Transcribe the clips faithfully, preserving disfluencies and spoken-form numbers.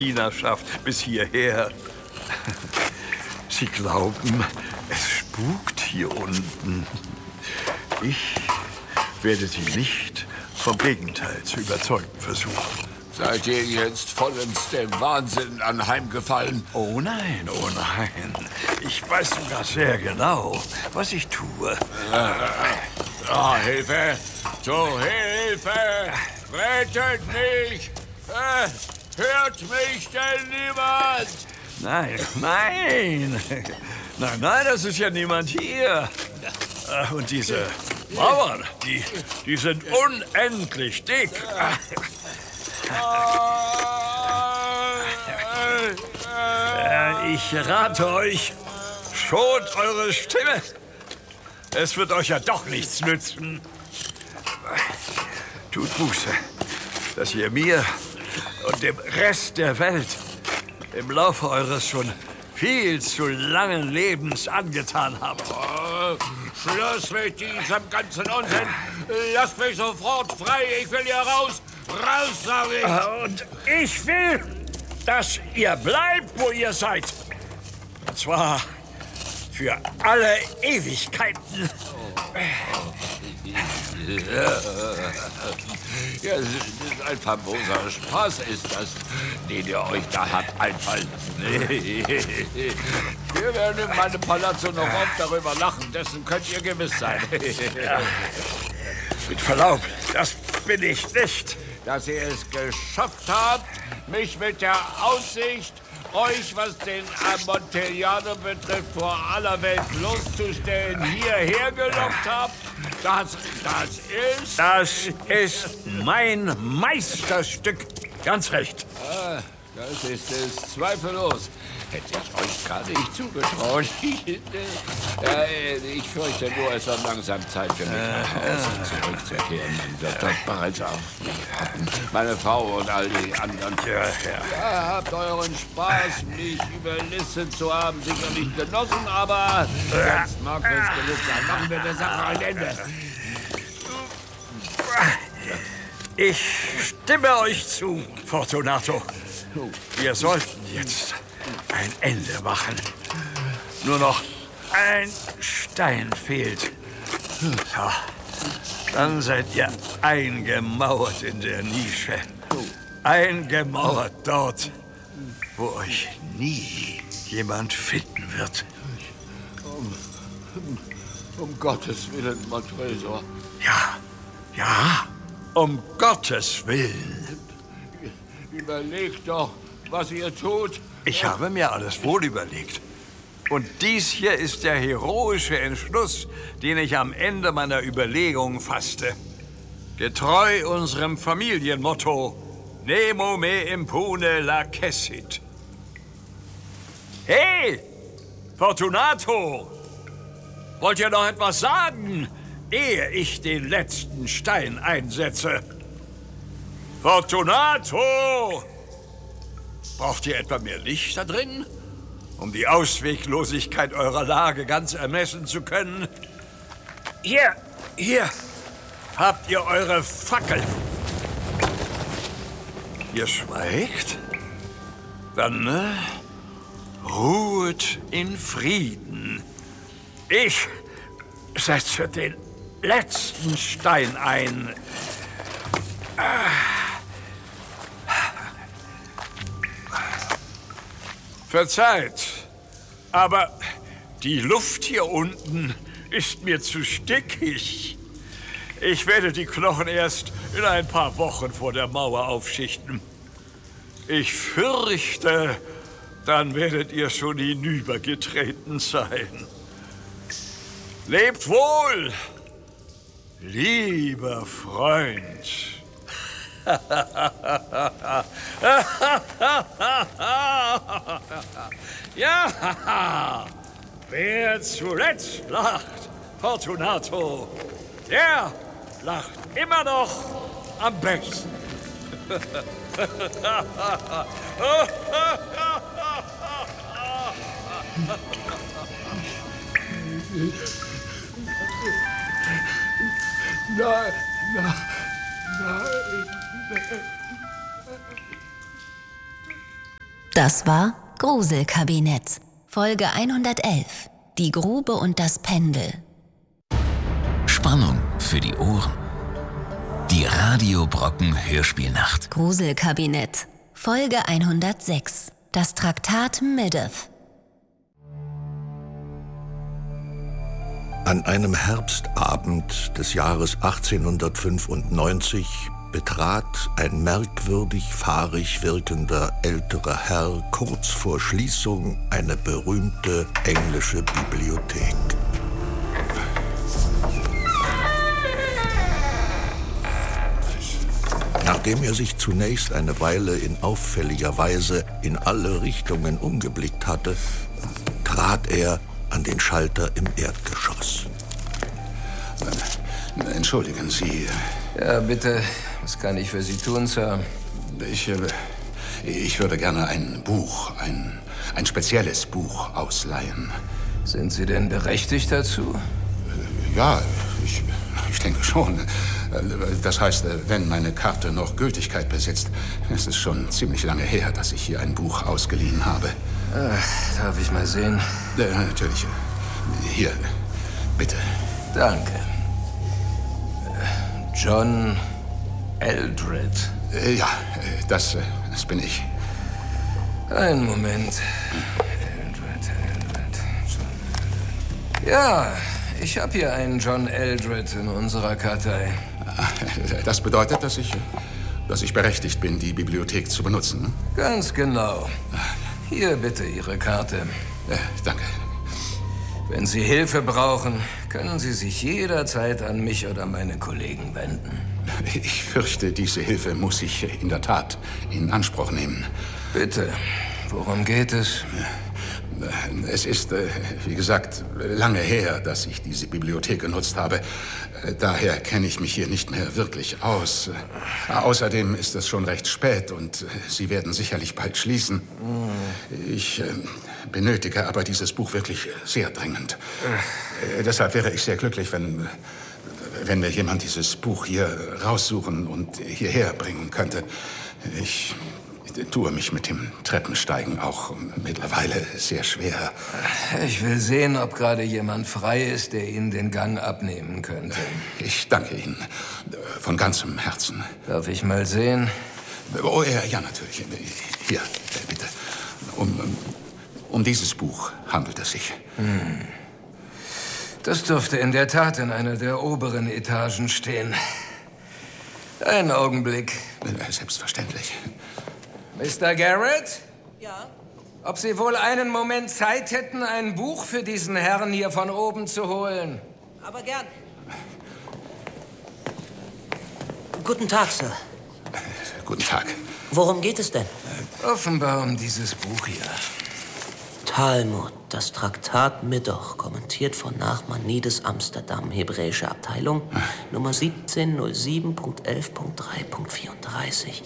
Dienerschaft bis hierher. Sie glauben, es spukt hier unten. Ich werde Sie nicht vom Gegenteil zu überzeugen versuchen. Seid ihr jetzt vollends dem Wahnsinn anheimgefallen? Oh nein, oh nein. Ich weiß sogar sehr genau, was ich tue. Äh, oh, Hilfe! Zu Hilfe! Rettet mich! Äh, hört mich denn niemand? Nein, nein. Nein, nein, das ist ja niemand hier. Und diese Mauern, die, die sind unendlich dick. Ich rate euch, schont eure Stimme. Es wird euch ja doch nichts nützen. Tut Buße, dass ihr mir und dem Rest der Welt im Laufe eures schon viel zu langen Lebens angetan habt. Oh, Schluss mit diesem ganzen Unsinn. Lasst mich sofort frei. Ich will hier raus. Raus, sag ich. Und ich will, dass ihr bleibt, wo ihr seid. Und zwar für alle Ewigkeiten. Ja, das ist ein famoser Spaß, ist das, den ihr euch da habt einfallen lassen. Wir werden in meinem Palazzo noch oft darüber lachen, dessen könnt ihr gewiss sein. Ja. Mit Verlaub, das bin ich nicht. Dass ihr es geschafft habt, mich mit der Aussicht, euch, was den Amontillado betrifft, vor aller Welt loszustellen, hierher gelockt habt, das, das ist... Das ist mein Meisterstück. Ganz recht. Ah, das ist es, zweifellos. Hätte ich euch gar nicht zugetraut. äh, ich fürchte nur, es wird langsam Zeit für mich, nach Hause zurückzukehren. Man wird dort bereits auf mich warten. Meine Frau und all die anderen. Ja, ja. Ja, habt euren Spaß, mich überlistet zu haben, sicherlich genossen, aber jetzt mag es genug sein. Machen wir der Sache ein Ende. Ich stimme euch zu, Fortunato. Wir sollten jetzt ein Ende machen. Nur noch ein Stein fehlt. Ja, dann seid ihr eingemauert in der Nische. Eingemauert dort, wo euch nie jemand finden wird. Um, um Gottes Willen, Montresor. Ja, ja, um Gottes Willen. Überlegt doch, was ihr tut. Ich habe mir alles wohl überlegt. Und dies hier ist der heroische Entschluss, den ich am Ende meiner Überlegungen fasste. Getreu unserem Familienmotto, Nemo me impune lacessit. Hey, Fortunato! Wollt ihr noch etwas sagen, ehe ich den letzten Stein einsetze? Fortunato! Braucht ihr etwa mehr Licht da drin, um die Ausweglosigkeit eurer Lage ganz ermessen zu können? Hier, hier habt ihr eure Fackel. Ihr schweigt? Dann äh, ruhet in Frieden. Ich setze den letzten Stein ein. Ah. Verzeiht, aber die Luft hier unten ist mir zu stickig. Ich werde die Knochen erst in ein paar Wochen vor der Mauer aufschichten. Ich fürchte, dann werdet ihr schon hinübergetreten sein. Lebt wohl, lieber Freund. Ja, wer zuletzt lacht, Fortunato, der lacht immer noch am besten. Nein, nein, nein. Das war Gruselkabinett, Folge hundertelf. Die Grube und das Pendel. Spannung für die Ohren. Die Radio Brocken Hörspielnacht. Gruselkabinett, Folge hundertsechs. Das Traktat Middoth. An einem Herbstabend des Jahres achtzehnhundertfünfundneunzig betrat ein merkwürdig fahrig wirkender älterer Herr kurz vor Schließung eine berühmte englische Bibliothek. Nachdem er sich zunächst eine Weile in auffälliger Weise in alle Richtungen umgeblickt hatte, trat er an den Schalter im Erdgeschoss. Entschuldigen Sie. Ja, bitte. Was kann ich für Sie tun, Sir? Ich, äh, ich würde gerne ein Buch, ein, ein spezielles Buch ausleihen. Sind Sie denn berechtigt dazu? Ja, ich, ich denke schon. Das heißt, wenn meine Karte noch Gültigkeit besitzt. Es ist schon ziemlich lange her, dass ich hier ein Buch ausgeliehen habe. Ach, darf ich mal sehen? Äh, natürlich. Hier, bitte. Danke. John Eldred. Äh, ja, das, das bin ich. Einen Moment. Eldred, Eldred, John Eldred. Ja, ich habe hier einen John Eldred in unserer Kartei. Das bedeutet, dass ich, dass ich berechtigt bin, die Bibliothek zu benutzen. Ganz genau. Hier bitte Ihre Karte. Äh, danke. Wenn Sie Hilfe brauchen, können Sie sich jederzeit an mich oder meine Kollegen wenden. Ich fürchte, diese Hilfe muss ich in der Tat in Anspruch nehmen. Bitte, worum geht es? Es ist, wie gesagt, lange her, dass ich diese Bibliothek genutzt habe. Daher kenne ich mich hier nicht mehr wirklich aus. Außerdem ist es schon recht spät und Sie werden sicherlich bald schließen. Ich benötige aber dieses Buch wirklich sehr dringend. Deshalb wäre ich sehr glücklich, wenn, wenn mir jemand dieses Buch hier raussuchen und hierher bringen könnte. Ich tue mich mit dem Treppensteigen auch mittlerweile sehr schwer. Ich will sehen, ob gerade jemand frei ist, der Ihnen den Gang abnehmen könnte. Ich danke Ihnen von ganzem Herzen. Darf ich mal sehen? Oh, ja, ja, natürlich. Hier, bitte. Um, um dieses Buch handelt es sich. Hm. Das dürfte in der Tat in einer der oberen Etagen stehen. Einen Augenblick. Selbstverständlich. Mister Garrett? Ja? Ob Sie wohl einen Moment Zeit hätten, ein Buch für diesen Herrn hier von oben zu holen? Aber gern. Guten Tag, Sir. Guten Tag. Worum geht es denn? Offenbar um dieses Buch hier. Talmud, das Traktat Middoth, kommentiert von Nachmanides Amsterdam, hebräische Abteilung, Nummer siebzehn null sieben Punkt elf Punkt drei Punkt vierunddreißig.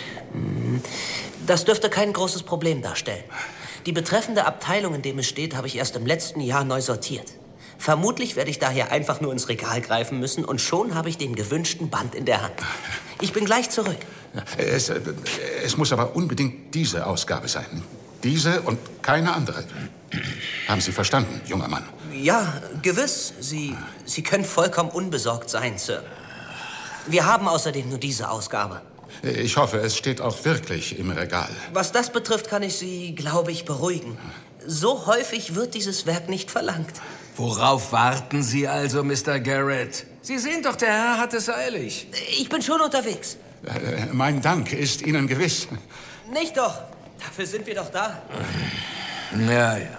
Das dürfte kein großes Problem darstellen. Die betreffende Abteilung, in dem es steht, habe ich erst im letzten Jahr neu sortiert. Vermutlich werde ich daher einfach nur ins Regal greifen müssen und schon habe ich den gewünschten Band in der Hand. Ich bin gleich zurück. Es, es muss aber unbedingt diese Ausgabe sein. Diese und keine andere. Haben Sie verstanden, junger Mann? Ja, gewiss. Sie, Sie können vollkommen unbesorgt sein, Sir. Wir haben außerdem nur diese Ausgabe. Ich hoffe, es steht auch wirklich im Regal. Was das betrifft, kann ich Sie, glaube ich, beruhigen. So häufig wird dieses Werk nicht verlangt. Worauf warten Sie also, Mister Garrett? Sie sehen doch, der Herr hat es eilig. Ich bin schon unterwegs. Äh, mein Dank ist Ihnen gewiss. Nicht doch. Dafür sind wir doch da. Ja, ja.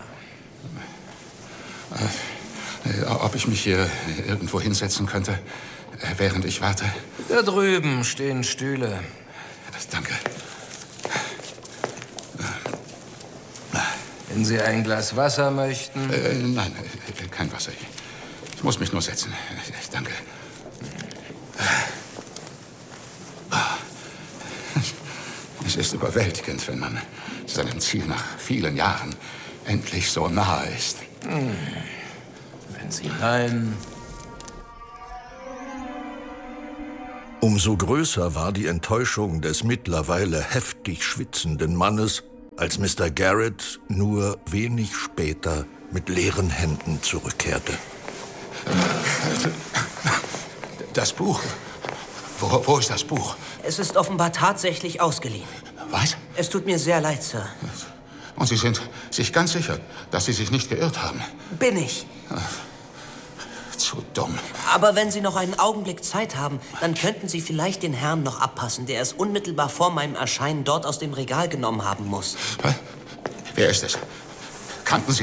Äh, ob ich mich hier irgendwo hinsetzen könnte, während ich warte? Da drüben stehen Stühle. Danke. Wenn Sie ein Glas Wasser möchten? Äh, nein, kein Wasser. Ich muss mich nur setzen. Danke. Es ist überwältigend, wenn man seinem Ziel nach vielen Jahren endlich so nahe ist. Hm. Wenn Sie meinen. Umso größer war die Enttäuschung des mittlerweile heftig schwitzenden Mannes, als Mister Garrett nur wenig später mit leeren Händen zurückkehrte. Das Buch? Wo, wo ist das Buch? Es ist offenbar tatsächlich ausgeliehen. Was? Es tut mir sehr leid, Sir. Und Sie sind sich ganz sicher, dass Sie sich nicht geirrt haben? Bin ich. Zu dumm. Aber wenn Sie noch einen Augenblick Zeit haben, dann könnten Sie vielleicht den Herrn noch abpassen, der es unmittelbar vor meinem Erscheinen dort aus dem Regal genommen haben muss. Wer ist es? Kannten Sie